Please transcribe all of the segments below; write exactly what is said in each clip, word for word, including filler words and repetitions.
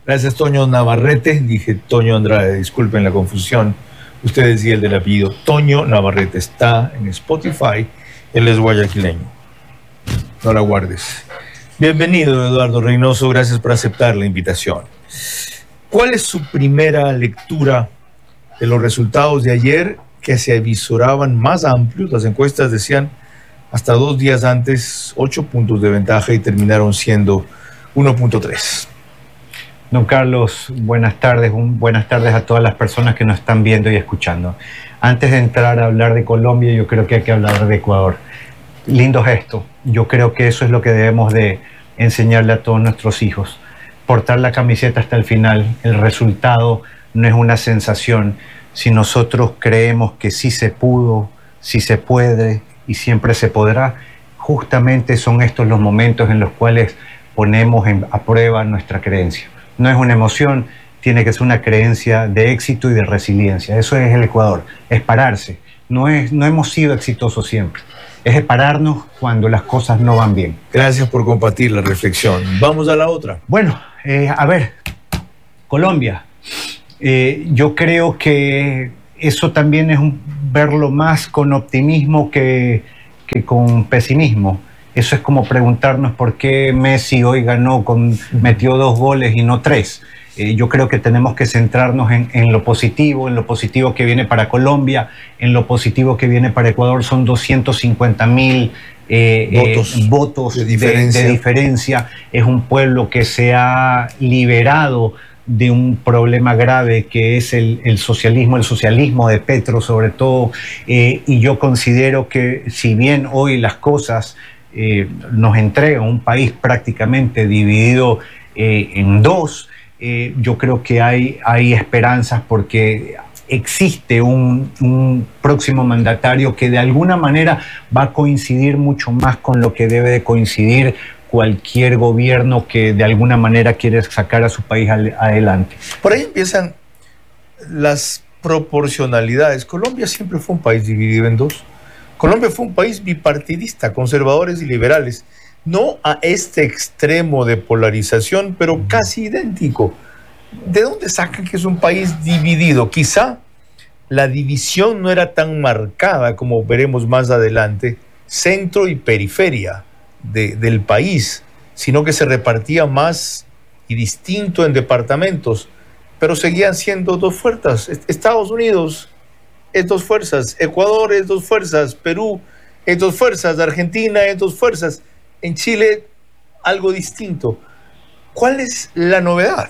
Gracias, Toño Navarrete. Dije Toño Andrade, disculpen la confusión. Usted decía el del apellido. Toño Navarrete está en Spotify. Él es guayaquileño. No la guardes. Bienvenido, Eduardo Reynoso. Gracias por aceptar la invitación. ¿Cuál es su primera lectura de los resultados de ayer, que se avisoraban más amplios? Las encuestas decían hasta dos días antes ocho puntos de ventaja y terminaron siendo uno punto tres. Don Carlos, buenas tardes, un, buenas tardes a todas las personas que nos están viendo y escuchando. Antes de entrar a hablar de Colombia, yo creo que hay que hablar de Ecuador. Lindo gesto. Yo creo que eso es lo que debemos de enseñarle a todos nuestros hijos. Portar la camiseta hasta el final. El resultado no es una sensación. Si nosotros creemos que sí se pudo, sí se puede y siempre se podrá, justamente son estos los momentos en los cuales ponemos en, a prueba nuestra creencia. No es una emoción, tiene que ser una creencia de éxito y de resiliencia. Eso es el Ecuador, es pararse. No, es, no hemos sido exitosos siempre. Es pararnos cuando las cosas no van bien. Gracias por compartir la reflexión. Vamos a la otra. Bueno, eh, a ver, Colombia. Eh, yo creo que eso también es un, verlo más con optimismo que, que con pesimismo. Eso es como preguntarnos por qué Messi hoy ganó, con, metió dos goles y no tres. Eh, yo creo que tenemos que centrarnos en, en lo positivo, en lo positivo que viene para Colombia, en lo positivo que viene para Ecuador. Son doscientos cincuenta mil eh, votos, eh, votos de, diferencia. De, de diferencia. Es un pueblo que se ha liberado de un problema grave que es el, el socialismo, el socialismo de Petro sobre todo. Eh, y yo considero que si bien hoy las cosas Eh, nos entrega un país prácticamente dividido eh, en dos, eh, yo creo que hay, hay esperanzas porque existe un, un próximo mandatario que de alguna manera va a coincidir mucho más con lo que debe de coincidir cualquier gobierno que de alguna manera quiere sacar a su país al, adelante. Por ahí empiezan las proporcionalidades. Colombia siempre fue un país dividido en dos. Colombia fue un país bipartidista, conservadores y liberales, no a este extremo de polarización, pero casi idéntico. ¿De dónde sacan que es un país dividido? Quizá la división no era tan marcada como veremos más adelante, centro y periferia de, del país, sino que se repartía más y distinto en departamentos, pero seguían siendo dos fuerzas. Estados Unidos es dos fuerzas, Ecuador es dos fuerzas, Perú es dos fuerzas, Argentina es dos fuerzas, en Chile algo distinto. ¿Cuál es la novedad?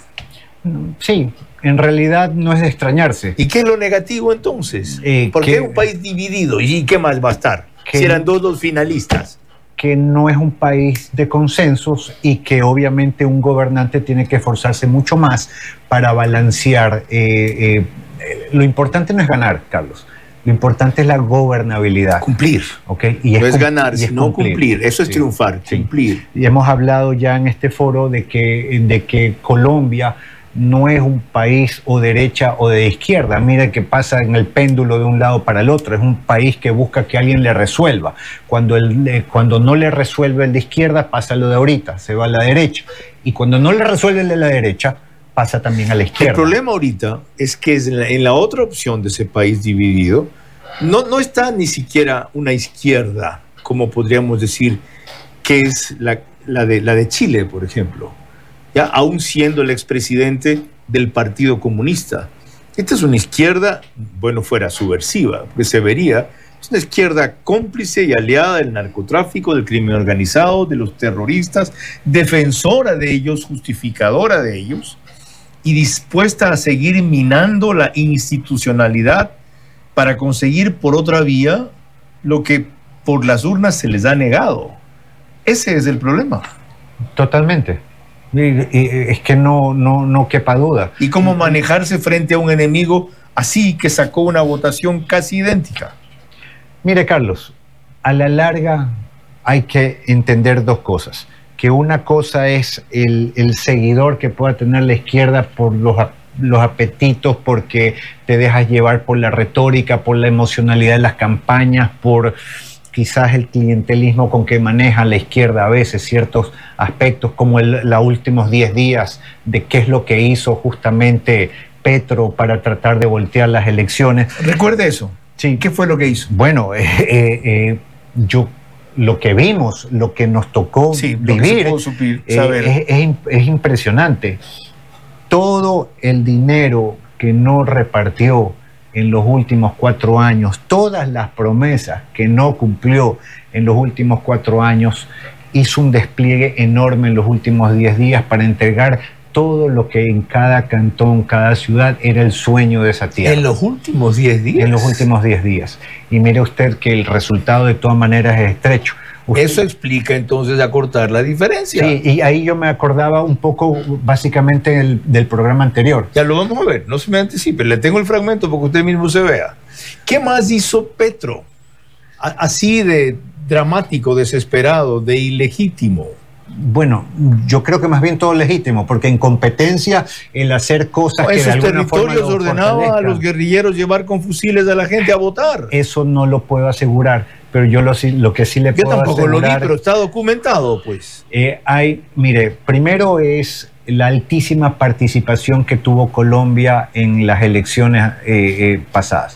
Sí, en realidad no es de extrañarse. ¿Y qué es lo negativo entonces? Eh, ¿Por qué que, es un país dividido? ¿Y qué más va a estar? Que, si eran dos, dos finalistas. Que no es un país de consensos y que obviamente un gobernante tiene que esforzarse mucho más para balancear. Eh, eh, Lo importante no es ganar, Carlos. Lo importante es la gobernabilidad. Cumplir. ¿Okay? Y no es, es ganar, sino cumplir. cumplir. Eso es sí, triunfar, sí. Cumplir. Y hemos hablado ya en este foro de que, de que Colombia no es un país o derecha o de izquierda. Mira que pasa en el péndulo de un lado para el otro. Es un país que busca que alguien le resuelva. Cuando, el, cuando no le resuelve el de izquierda, pasa lo de ahorita, se va a la derecha. Y cuando no le resuelve el de la derecha, pasa también a la izquierda. El problema ahorita es que en la, en la otra opción de ese país dividido no, no está ni siquiera una izquierda, como podríamos decir que es la, la, de, la de Chile, por ejemplo, ya aún siendo el expresidente del Partido Comunista. Esta es una izquierda, bueno, fuera subversiva, porque se vería, es una izquierda cómplice y aliada del narcotráfico, del crimen organizado, de los terroristas, defensora de ellos, justificadora de ellos, y dispuesta a seguir minando la institucionalidad para conseguir por otra vía lo que por las urnas se les ha negado. Ese es el problema. Totalmente. Y, y, es que no, no, no quepa duda. ¿Y cómo manejarse frente a un enemigo así que sacó una votación casi idéntica? Mire, Carlos, a la larga hay que entender dos cosas. Que una cosa es el, el seguidor que pueda tener la izquierda por los, los apetitos, porque te dejas llevar por la retórica, por la emocionalidad de las campañas, por quizás el clientelismo con que maneja la izquierda a veces ciertos aspectos, como el, los últimos diez días de qué es lo que hizo justamente Petro para tratar de voltear las elecciones. Recuerde eso. Sí. ¿Qué fue lo que hizo? Bueno, eh, eh, eh, yo lo que vimos, lo que nos tocó sí, vivir, lo que se pudo supir, eh, saber. Es, es, es impresionante. Todo el dinero que no repartió en los últimos cuatro años, todas las promesas que no cumplió en los últimos cuatro años, hizo un despliegue enorme en los últimos diez días para entregar todo lo que en cada cantón, cada ciudad era el sueño de esa tierra. ¿En los últimos diez días? En los últimos diez días. Y mire usted que el resultado de todas maneras es estrecho. Usted, Eso explica entonces acortar la diferencia. Sí, y ahí yo me acordaba un poco básicamente el, del programa anterior. Ya lo vamos a ver, no se me anticipe, le tengo el fragmento porque usted mismo se vea. ¿Qué más hizo Petro? A- así de dramático, desesperado, de ilegítimo. Bueno, yo creo que más bien todo legítimo, porque en competencia el hacer cosas No, que de esos alguna forma territorios lo ordenaba a fortalezcan, los guerrilleros llevar con fusiles a la gente a votar. eso no lo puedo asegurar, pero yo lo, sí- lo que sí le Yo puedo tampoco lo vi, asegurar, pero está documentado, pues. eh, hay, mire, primero es la altísima participación que tuvo Colombia en las elecciones eh, eh, pasadas.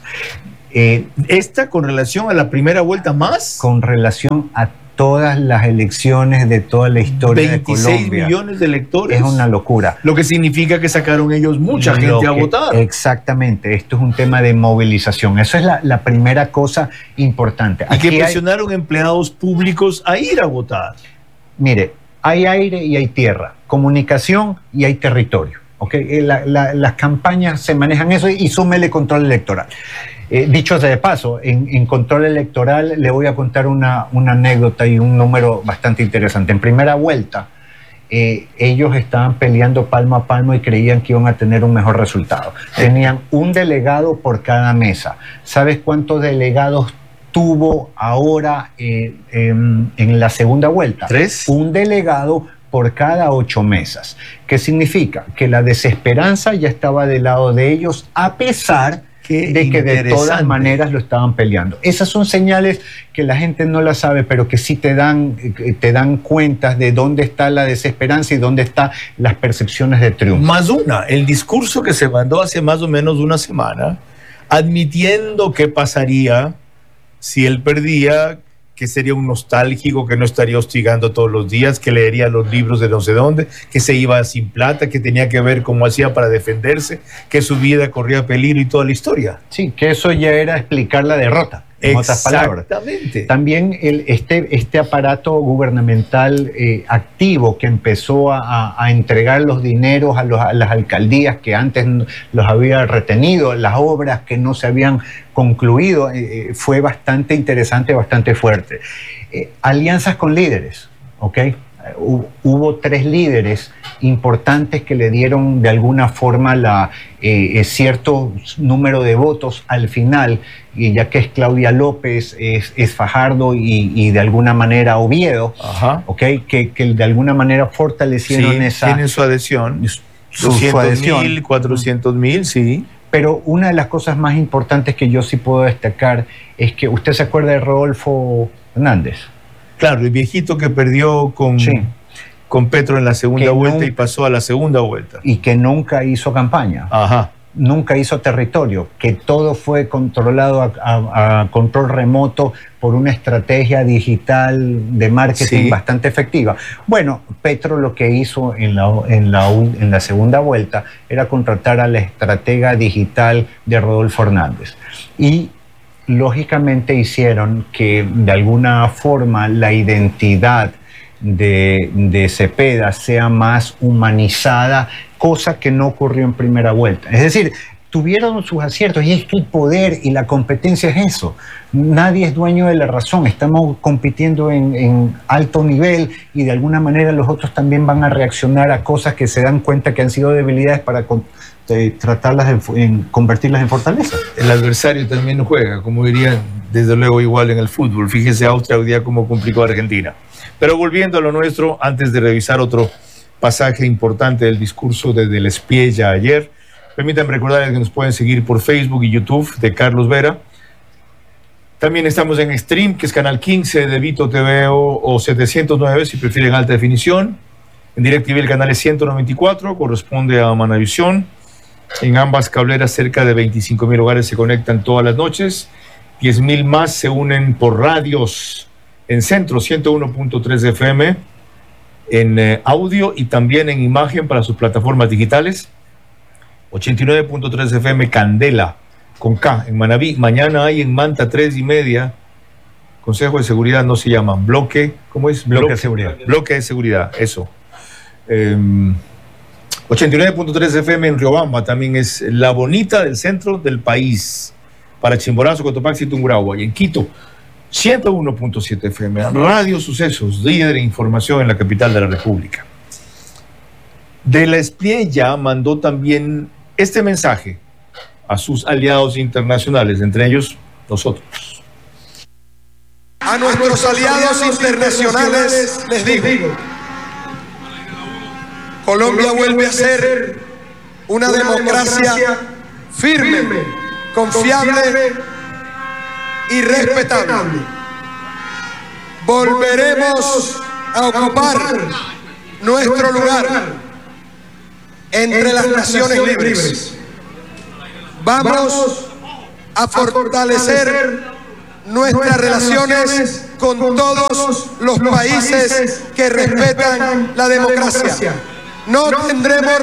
Eh, Esta con relación a la primera vuelta más, con relación a todas las elecciones de toda la historia de veintiséis Colombia, millones de electores. es una locura. Lo que significa que sacaron ellos mucha Lo gente a que- votar. Exactamente, esto es un tema de movilización. Eso es la, la primera cosa importante. Y que Aquí hay- presionaron empleados públicos a ir a votar. mire, hay aire y hay tierra, comunicación y hay territorio. ¿Okay? Eh, la- la- las campañas se manejan eso y, y súmele control electoral. Eh, dicho sea de paso, en, en control electoral le voy a contar una, una anécdota y un número bastante interesante. En primera vuelta, eh, ellos estaban peleando palmo a palmo y creían que iban a tener un mejor resultado. Tenían un delegado por cada mesa. ¿Sabes cuántos delegados tuvo ahora eh, en, en la segunda vuelta? ¿Tres? Un delegado por cada ocho mesas. ¿Qué significa? Que la desesperanza ya estaba del lado de ellos, a pesar Qué de que de todas interesante. maneras lo estaban peleando. Esas son señales que la gente no las sabe, pero que sí te dan, te dan cuentas de dónde está la desesperanza y dónde están las percepciones de triunfo. Más una, el discurso que se mandó hace más o menos una semana, admitiendo qué pasaría si él perdía, que sería un nostálgico, que no estaría hostigando todos los días, que leería los libros de no sé dónde, que se iba sin plata, que tenía que ver cómo hacía para defenderse, que su vida corría peligro y toda la historia. Sí, que eso ya era explicar la derrota, en otras palabras. Exactamente. También el, este, este aparato gubernamental eh, activo que empezó a, a- a entregar los dineros a, los- a las alcaldías que antes no- los había retenido, las obras que no se habían concluido, eh, eh, fue bastante interesante, bastante fuerte. Eh, alianzas con líderes, ¿ok? Eh, hu- Hubo tres líderes importantes que le dieron de alguna forma la, eh, eh, cierto número de votos al final, y ya que es Claudia López, es, es Fajardo y, y de alguna manera Oviedo, Ajá. ¿ok? Que, que de alguna manera fortalecieron Sí, esa... tienen su adhesión. su- su doscientos adhesión. mil, cuatrocientos mil, sí. Pero una de las cosas más importantes que yo sí puedo destacar es que usted se acuerda de Rodolfo Hernández. Claro, el viejito que perdió con, Sí. con Petro en la segunda Que vuelta no- y pasó a la segunda vuelta. Y que nunca hizo campaña, Ajá. nunca hizo territorio, que todo fue controlado a, a- a control remoto por una estrategia digital de marketing Sí. bastante efectiva. Bueno, Petro lo que hizo en la, en, la, u- en la segunda vuelta era contratar a la estratega digital de Rodolfo Hernández. Y lógicamente hicieron que de alguna forma la identidad de, de Cepeda sea más humanizada, cosa que no ocurrió en primera vuelta. Es decir, tuvieron sus aciertos y es que el poder y la competencia es eso. Nadie es dueño de la razón, estamos compitiendo en, en alto nivel y de alguna manera los otros también van a reaccionar a cosas que se dan cuenta que han sido debilidades para con- eh, tratarlas en, fu- en convertirlas en fortaleza. El adversario también juega, como dirían, desde luego igual en el fútbol. Fíjese Austria hoy día cómo complicó a Argentina. Pero volviendo a lo nuestro, antes de revisar otro pasaje importante del discurso de Del Espiella ayer, permítanme recordarles que nos pueden seguir por Facebook y YouTube de Carlos Vera. También estamos en Stream, que es canal quince de Vito T V o, o setecientos nueve si prefieren alta definición. En DirecTV el canal es ciento noventa y cuatro, corresponde a Manavisión. En ambas cableras cerca de veinticinco mil hogares se conectan todas las noches. diez mil más se unen por radios en Centro ciento uno punto tres F M, en eh, audio y también en imagen para sus plataformas digitales. ochenta y nueve punto tres F M Candela, con K, en Manabí. Mañana hay en Manta tres y media. Consejo de Seguridad no se llama. Bloque, ¿cómo es? Bloque, bloque de Seguridad. Bloque de Seguridad, eso. Eh, ochenta y nueve punto tres F M en Riobamba también es la bonita del centro del país. Para Chimborazo, Cotopaxi y Tungurahua. Y en Quito, ciento uno punto siete F M. Radio Sucesos, líder en información en la capital de la República. De la Esplie ya mandó también este mensaje a sus aliados internacionales, entre ellos nosotros. A nuestros aliados internacionales les digo, Colombia vuelve a ser una democracia firme, confiable y respetable. Volveremos a ocupar nuestro lugar entre las naciones libres. Vamos a fortalecer nuestras relaciones con todos los países que respetan la democracia. No tendremos